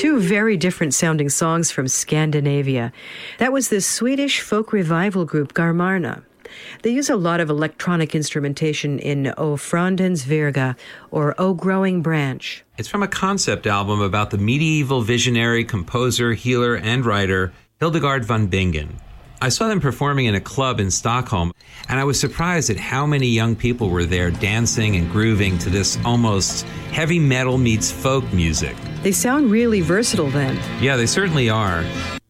Two very different sounding songs from Scandinavia. That was the Swedish folk revival group Garmarna. They use a lot of electronic instrumentation in O Frondens Virga, or O Growing Branch. It's from a concept album about the medieval visionary, composer, healer, and writer Hildegard von Bingen. I saw them performing in a club in Stockholm, and I was surprised at how many young people were there dancing and grooving to this almost heavy metal meets folk music. They sound really versatile then. Yeah, they certainly are.